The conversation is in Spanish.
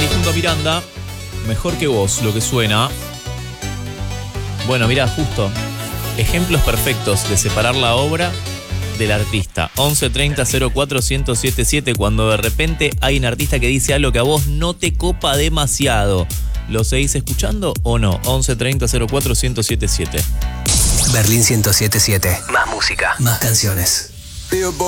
junto a Miranda, Mejor que vos, lo que suena. Bueno, mirá, justo. Ejemplos perfectos de separar la obra del artista. 11 30 04 1077. Cuando de repente hay un artista que dice algo que a vos no te copa demasiado, ¿lo seguís escuchando o no? 11 30 04 1077. Berlín 1077. Más música, más canciones.